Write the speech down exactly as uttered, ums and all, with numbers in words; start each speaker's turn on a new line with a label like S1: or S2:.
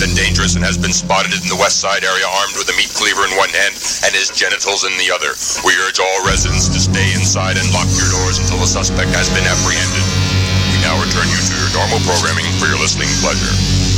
S1: and dangerous and has been spotted in the West Side area armed with a meat cleaver in one hand and his genitals in the other. We urge all residents to stay inside and lock your doors until the suspect has been apprehended. We now return you to your normal programming for your listening pleasure.